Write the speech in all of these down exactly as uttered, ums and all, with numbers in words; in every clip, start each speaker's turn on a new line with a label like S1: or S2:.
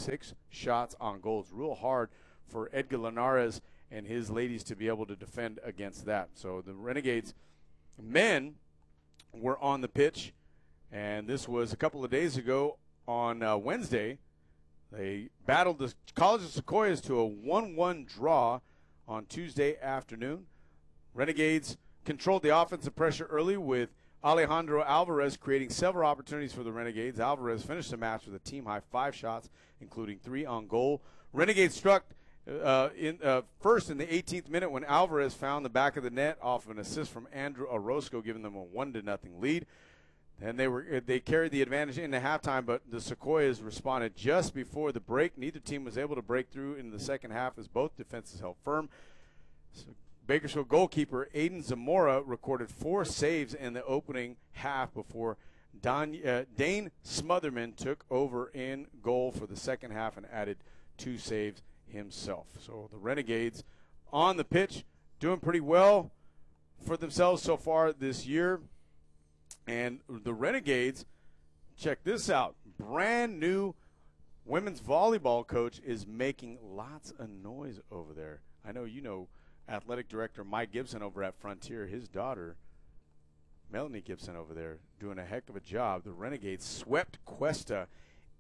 S1: six shots on goal. It's real hard for Edgar Linares and his ladies to be able to defend against that. So the Renegades men were on the pitch, and this was a couple of days ago on uh, Wednesday. They battled the College of Sequoias to a one one draw on Tuesday afternoon. Renegades controlled the offensive pressure early with Alejandro Alvarez creating several opportunities for the Renegades. Alvarez finished the match with a team-high five shots, including three on goal. Renegades struck uh, in uh, first in the eighteenth minute when Alvarez found the back of the net off of an assist from Andrew Orozco, giving them a one to nothing lead. And they were they carried the advantage into halftime, but the Sequoias responded just before the break. Neither team was able to break through in the second half as both defenses held firm. So Bakersfield goalkeeper Aiden Zamora recorded four saves in the opening half before Don, uh, Dane Smotherman took over in goal for the second half and added two saves himself. So the Renegades on the pitch doing pretty well for themselves so far this year. And the Renegades, check this out, brand new women's volleyball coach is making lots of noise over there. I know you know athletic director Mike Gibson over at Frontier. His daughter, Melanie Gibson, over there doing a heck of a job. The Renegades swept Cuesta.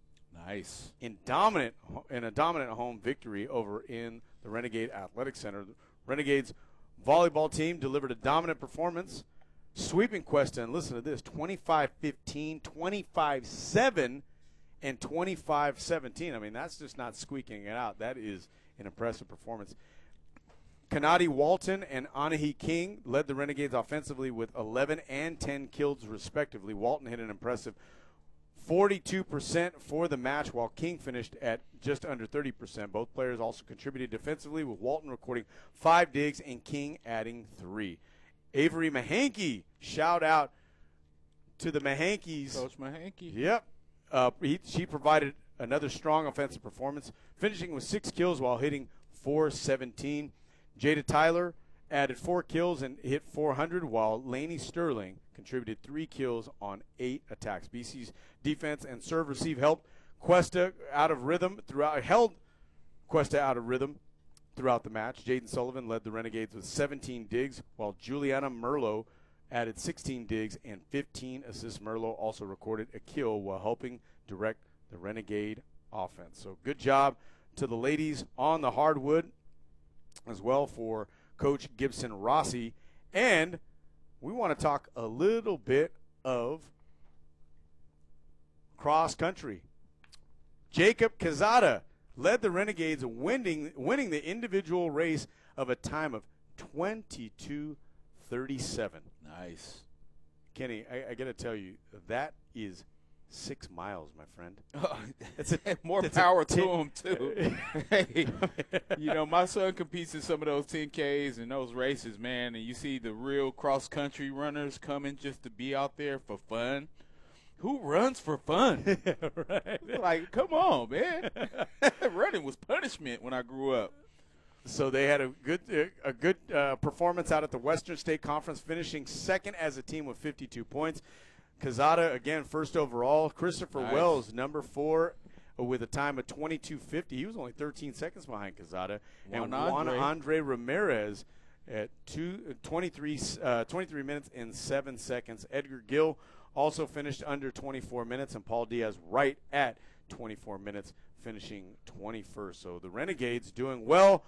S1: Nice. In dominant in a dominant home victory over in the Renegade Athletic Center. The Renegades volleyball team delivered a dominant performance, sweeping Cuesta, and listen to this, twenty-five fifteen, twenty-five seven, and twenty-five seventeen. I mean, that's just not squeaking it out. That is an impressive performance. Kanadi Walton and Anahi King led the Renegades offensively with eleven and ten kills respectively. Walton hit an impressive forty-two percent for the match, while King finished at just under thirty percent. Both players also contributed defensively, with Walton recording five digs and King adding three. Avery Mahankey, shout out to the Mahankeys.
S2: Coach Mahankey.
S1: Yep. Uh, he, she provided another strong offensive performance, finishing with six kills while hitting four seventeen. Jada Tyler added four kills and hit four hundred, while Lainey Sterling contributed three kills on eight attacks. B C's defense and serve receive helped Cuesta out of rhythm throughout, held Cuesta out of rhythm throughout the match. Jaden Sullivan led the Renegades with seventeen digs, while Juliana Merlo added sixteen digs and fifteen assists. Merlo also recorded a kill while helping direct the Renegade offense. So good job to the ladies on the hardwood as well for Coach Gibson Rossi. And we want to talk a little bit of cross country. Jacob Quezada led the Renegades, winning winning the individual race of a time of twenty-two thirty-seven.
S2: Nice.
S1: Kenny, I, I got to tell you, that is six miles, my friend.
S2: Oh,
S1: it's a,
S2: more
S1: it's
S2: power
S1: a
S2: to him, too. Hey, you know, my son competes in some of those ten Ks and those races, man, and you see the real cross-country runners coming just to be out there for fun. Who runs for fun? Right. Like, come on, man. Running was punishment when I grew up.
S1: So they had a good a good uh, performance out at the Western State Conference, finishing second as a team with fifty-two points. Quezada, again, first overall. Christopher
S2: Nice.
S1: Wells, number four, with a time of twenty-two fifty. He was only thirteen seconds behind Quezada. And
S2: Juan
S1: Juan
S2: Andre.
S1: Andre Ramirez at two, twenty-three, uh, twenty-three minutes and seven seconds. Edgar Gill also finished under twenty-four minutes, and Paul Diaz right at twenty-four minutes, finishing twenty-first. So the Renegades doing well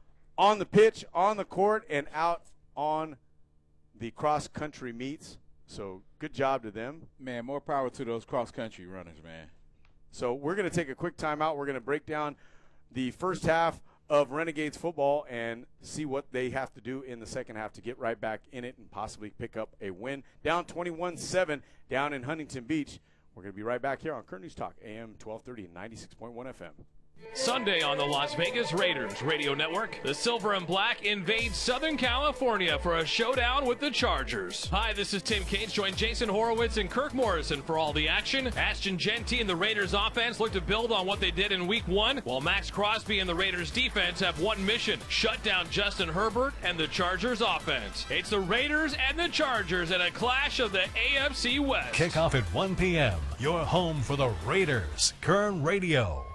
S1: on the pitch, on the court, and out on the cross-country meets. So good job to them.
S2: Man, more power to those cross-country runners, man.
S1: So we're going to take a quick timeout. We're going to break down the first half of Renegades football and see what they have to do in the second half to get right back in it and possibly pick up a win. Down twenty-one seven down in Huntington Beach. We're going to be right back here on Current News Talk, A M twelve thirty, ninety-six point one F M.
S3: Sunday on the Las Vegas Raiders Radio Network, the Silver and Black invade Southern California for a showdown with the Chargers. Hi, this is Tim Cates. Join Jason Horowitz and Kirk Morrison for all the action. Ashton Genty and the Raiders offense look to build on what they did in week one, while Max Crosby and the Raiders defense have one mission: shut down Justin Herbert and the Chargers offense. It's the Raiders and the Chargers in a clash of the A F C West.
S4: Kickoff at one p.m. Your home for the Raiders. Kern Radio.